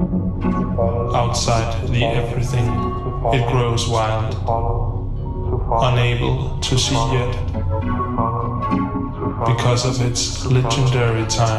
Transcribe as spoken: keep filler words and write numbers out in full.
Outside the everything, it grows wild, unable to see yet, because of its legendary time.